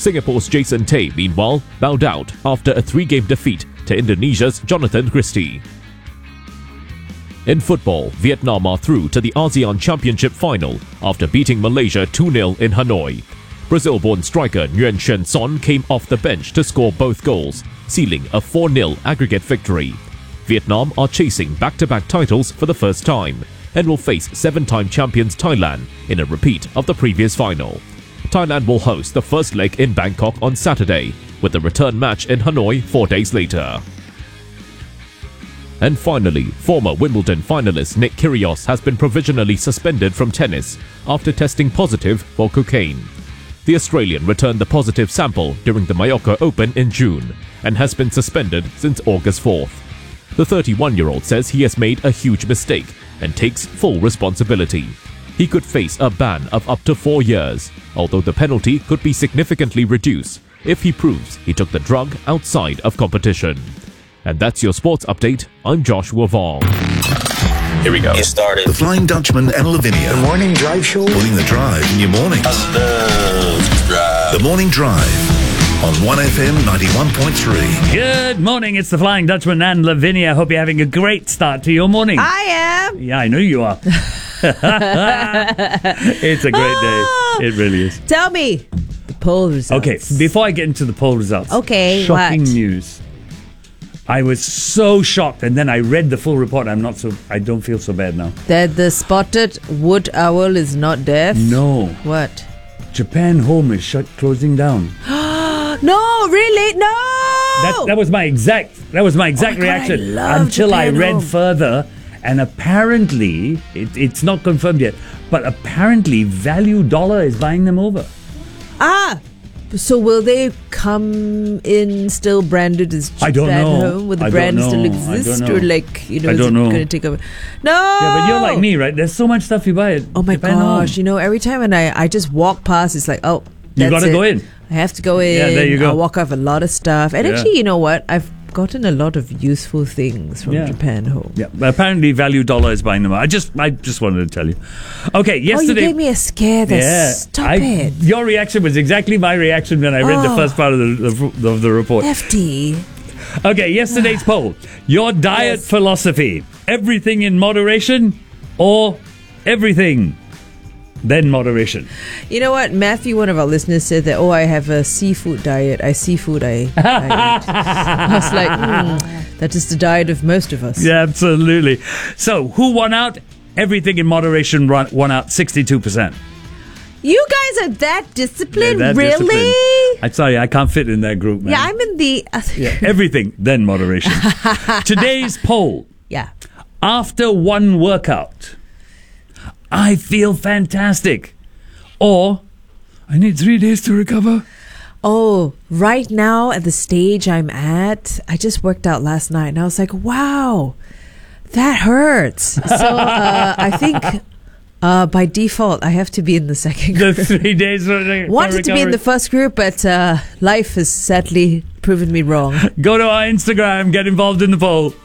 Singapore's Jason Tay, meanwhile, bowed out after a 3-game defeat to Indonesia's Jonathan Christie. In football, Vietnam are through to the ASEAN Championship final after beating Malaysia 2-0 in Hanoi. Brazil-born striker Nguyen Xuan Son came off the bench to score both goals, sealing a 4-0 aggregate victory. Vietnam are chasing back-to-back titles for the first time and will face 7-time champions Thailand in a repeat of the previous final. Thailand will host the first leg in Bangkok on Saturday, with the return match in Hanoi 4 days later. And finally, former Wimbledon finalist Nick Kyrgios has been provisionally suspended from tennis after testing positive for cocaine. The Australian returned the positive sample during the Mallorca Open in June and has been suspended since August 4th. The 31-year-old says he has made a huge mistake and takes full responsibility. He could face a ban of up to 4 years, although the penalty could be significantly reduced if he proves he took the drug outside of competition. And that's your sports update. I'm Joshua Vong. Here we go. Get started. The Flying Dutchman and Lavinia. The Morning Drive Show. Putting the drive in your morning. The Morning Drive on 1FM 91.3. Good morning. It's the Flying Dutchman and Lavinia. Hope you're having a great start to your morning. I am. Yeah, I know you are. It's a great day. It really is. Tell me the poll results. Okay, before I get into the poll results. Okay, shocking what? news. I was so shocked, and then I read the full report. I don't feel so bad now. That the spotted wood owl is not deaf? No. What? Japan Home is closing down. No, really? No! That was my exact reaction until I read further, and apparently it's not confirmed yet, but apparently Value Dollar is buying them over. So will they come in still branded as Japan I don't know. Home? Will the brand still exist? Or like, is it going to take over? No! Yeah, but you're like me, right? There's so much stuff you buy at Oh my Japan gosh, Home. every time when I just walk past, it's like, oh, You that's gotta it. go in. I have to go in. Yeah, there you go. I walk off a lot of stuff. And Yeah. actually, you know what? I've gotten a lot of useful things from Japan Home. Yeah, but apparently Value Dollar is buying them. I just wanted to tell you. Okay, yesterday. Oh, you gave me a scare there. Stop it. Your reaction was exactly my reaction when I read the first part of the report. FD. Okay, yesterday's poll. Your diet philosophy. Everything in moderation or everything then moderation? You know what? Matthew, one of our listeners, said that, I have a seafood diet. I eat. I was like, that is the diet of most of us. Yeah, absolutely. So, who won out? Everything in moderation won out 62%. You guys are that disciplined? Yeah, that really? disciplined. I'm sorry, I can't fit in that group, man. Yeah, I'm in the... Everything, then moderation. Today's poll. Yeah. After one workout, I feel fantastic. Or, I need 3 days to recover. Oh, right now at the stage I'm at, I just worked out last night and I was like, wow, that hurts. So I think by default I have to be in the second group. The 3 days for recovery. Wanted to be in the first group, but life has sadly proven me wrong. Go to our Instagram, get involved in the poll.